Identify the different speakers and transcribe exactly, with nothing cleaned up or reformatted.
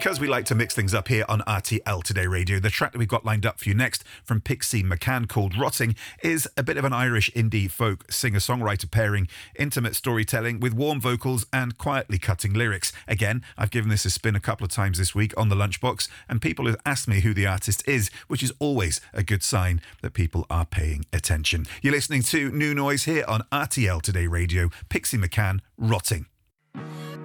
Speaker 1: because we like to mix things up here on R T L Today Radio, the track that we've got lined up for you next from Pixie McCann, called Rotting, is a bit of an Irish indie folk singer-songwriter pairing intimate storytelling with warm vocals and quietly cutting lyrics. Again, I've given this a spin a couple of times this week on the Lunchbox, and people have asked me who the artist is, which is always a good sign that people are paying attention. You're listening to New Noise here on R T L Today Radio. Pixie McCann, Rotting.